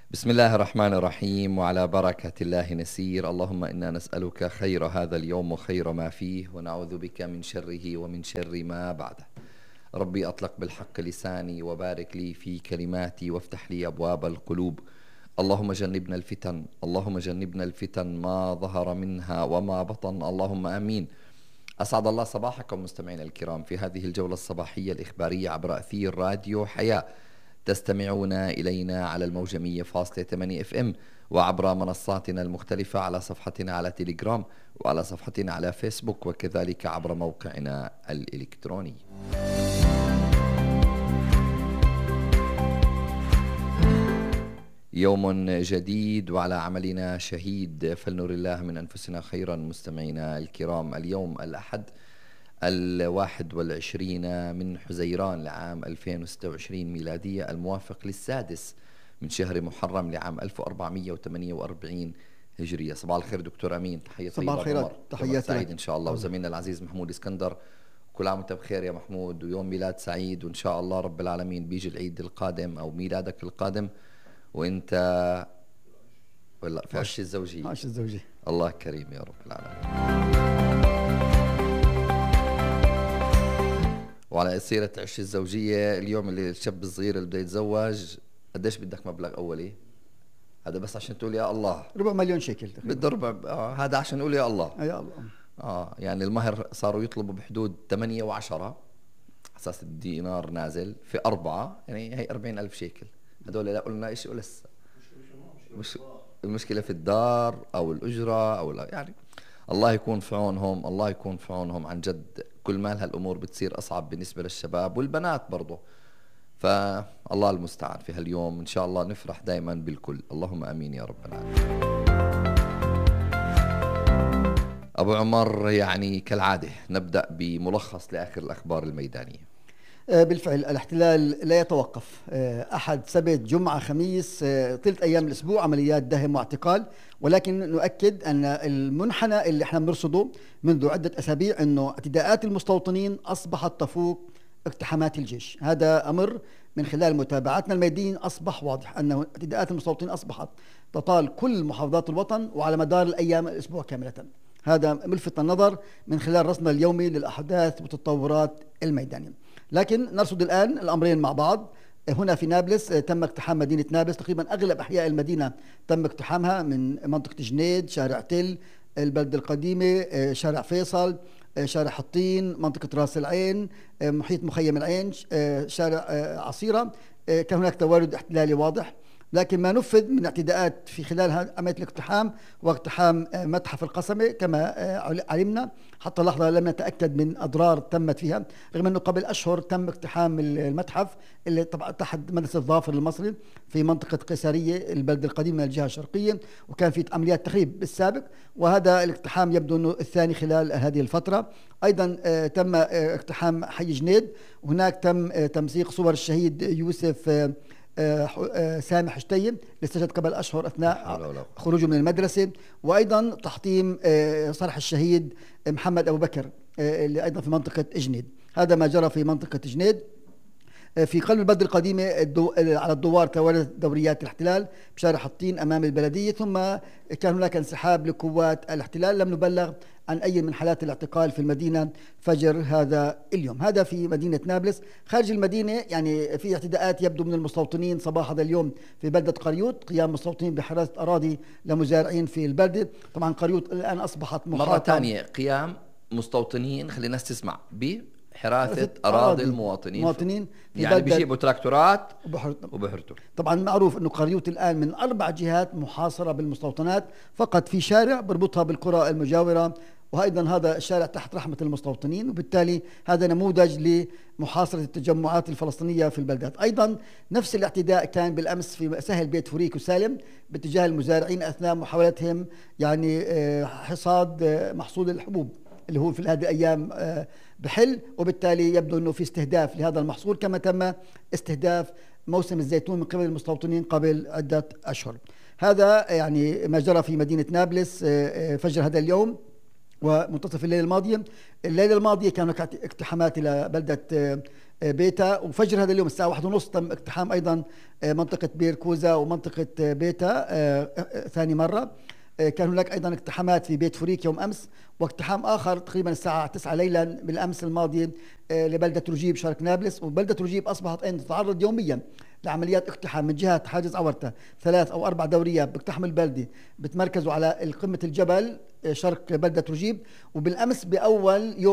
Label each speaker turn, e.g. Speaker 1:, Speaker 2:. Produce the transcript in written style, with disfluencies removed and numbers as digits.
Speaker 1: بسم الله الرحمن الرحيم، وعلى بركة الله نسير. اللهم إنا نسألك خير هذا اليوم وخير ما فيه، ونعوذ بك من شره ومن شر ما بعده. ربي أطلق بالحق لساني، وبارك لي في كلماتي، وافتح لي أبواب القلوب. اللهم جنبنا الفتن، اللهم جنبنا الفتن ما ظهر منها وما بطن، اللهم آمين. أسعد الله صباحكم مستمعينا الكرام في هذه الجولة الصباحية الإخبارية عبر أثير راديو حياة. تستمعون إلينا على الموجة 100.8 اف ام، وعبر منصاتنا المختلفة على صفحتنا على تيليجرام، وعلى صفحتنا على فيسبوك، وكذلك عبر موقعنا الإلكتروني. يوم جديد وعلى عملنا شهيد، فلنر الله من أنفسنا خيرا. مستمعينا الكرام، اليوم الأحد 21 من حزيران لعام 2026 ميلادية، الموافق للسادس من شهر محرم لعام 1448 هجرية. صباح الخير دكتور أمين، تحية طيبة.
Speaker 2: صباح الخيرات، تحياتي
Speaker 1: سعيد إن شاء الله، وزميلنا العزيز محمود اسكندر. كل عام وانت بخير يا محمود، ويوم ميلاد سعيد، وإن شاء الله رب العالمين بيجي العيد القادم أو ميلادك القادم وإنت ولا في عش الزوجية.
Speaker 2: عش الزوجية.
Speaker 1: الله كريم يا رب العالمين. وعلى سيرة عش الزوجية، اليوم اللي الشاب الصغير اللي بده يتزوج قديش بدك مبلغ أولي؟ هذا بس عشان تقول يا الله.
Speaker 2: 4 مليون شيكل تقريبا.
Speaker 1: بده هذا عشان نقول يا الله.
Speaker 2: يا الله.
Speaker 1: يعني المهر صاروا يطلبوا بحدود 8 و10 أساس الدينار نازل في 4، يعني هي 40,000 شيكل. هذول لا قلنا إيش ولسه مش المشكلة في الدار أو الأجرة أو يعني الله يكون في عونهم، الله يكون في عونهم عن جد. كل ما هالأمور بتصير أصعب بالنسبة للشباب والبنات برضو، فالله المستعان. في هاليوم إن شاء الله نفرح دائما بالكل، اللهم أمين يا رب العالمين. أبو عمر، يعني كالعادة نبدأ بملخص لآخر الأخبار الميدانية.
Speaker 2: بالفعل الاحتلال لا يتوقف، أحد سبت جمعة خميس، 3 أيام الأسبوع عمليات دهم واعتقال. ولكن نؤكد أن المنحنى اللي احنا بنرصده منذ عدة أسابيع أنه اعتداءات المستوطنين أصبحت تفوق اقتحامات الجيش. هذا أمر من خلال متابعتنا الميدانية أصبح واضح أن اعتداءات المستوطنين أصبحت تطال كل محافظات الوطن وعلى مدار الأيام الأسبوع كاملة. هذا ملفت النظر من خلال رصدنا اليومي للأحداث والتطورات الميدانية. لكن نرصد الآن الأمرين مع بعض. هنا في نابلس تم اقتحام مدينة نابلس، تقريبا أغلب أحياء المدينة تم اقتحامها، من منطقة جنيد، شارع تل، البلدة القديمة، شارع فيصل، شارع حطين، منطقة راس العين، محيط مخيم العين، شارع عصيرة. كان هناك تواجد احتلالي واضح. لكن ما نفذ من اعتداءات في خلال عملية الاقتحام واقتحام متحف القصمة كما علمنا، حتى اللحظة لم نتأكد من أضرار تمت فيها، رغم أنه قبل أشهر تم اقتحام المتحف اللي طبعا تحت مدرسة الظافر المصري في منطقة قيصرية البلدة القديمة من الجهة الشرقية، وكان في عمليات تخريب بالسابق، وهذا الاقتحام يبدو أنه الثاني خلال هذه الفترة. أيضا تم اقتحام حي جنيد، وهناك تم تمزيق صور الشهيد يوسف سامح شتيم اللي استشهد قبل أشهر أثناء خروجه من المدرسة، وأيضا تحطيم صرح الشهيد محمد أبو بكر اللي أيضا في منطقة جنيد. هذا ما جرى في منطقة جنيد. في قلب البلدة القديمة على الدوار توالت دوريات الاحتلال بشارع حطين أمام البلدية، ثم كان هناك انسحاب لقوات الاحتلال. لم نبلغ عن أي من حالات الاعتقال في المدينة فجر هذا اليوم. هذا في مدينة نابلس. خارج المدينة يعني في اعتداءات يبدو من المستوطنين صباح هذا اليوم في بلدة قريوط، قيام مستوطنين بحراسة أراضي لمزارعين في البلدة. طبعا قريوط الآن أصبحت
Speaker 1: مرة ثانية، قيام مستوطنين، خلي الناس تسمع، حراسة أراضي المواطنين يعني بيجيبوا تراكتورات وبحرتوا.
Speaker 2: طبعا معروف أنه قريوط الآن من 4 جهات محاصرة بالمستوطنات، فقط في شارع بربطها بالقرى المجاورة، وأيضا هذا الشارع تحت رحمة المستوطنين، وبالتالي هذا نموذج لمحاصرة التجمعات الفلسطينية في البلدات. أيضا نفس الاعتداء كان بالأمس في سهل بيت فريك وسالم باتجاه المزارعين أثناء محاولتهم يعني حصاد محصول الحبوب اللي هو في هذه الأيام بحل، وبالتالي يبدو أنه في استهداف لهذا المحصول، كما تم استهداف موسم الزيتون من قبل المستوطنين قبل عدة أشهر. هذا يعني ما جرى في مدينة نابلس فجر هذا اليوم. ومنتصف الليل الماضية. الليلة الماضية كان هناك اقتحامات إلى بلدة بيتا، وفجر هذا اليوم الساعة 1:30 تم اقتحام أيضا منطقة بير كوزا ومنطقة بيتا ثاني مرة. كان هناك أيضا اقتحامات في بيت فوريك يوم أمس، واقتحام آخر تقريبا الساعة 9 ليلا بالأمس الماضي لبلدة رجيب شرق نابلس. وبلدة رجيب أصبحت أن تتعرض يوميا لعمليات اقتحام من جهة حاجز عورتة. 3 أو 4 دوريات بيقتحموا البلدة، بتمركزوا على قمة الجبل شرق بلدة رجيب. وبالأمس بأول يوم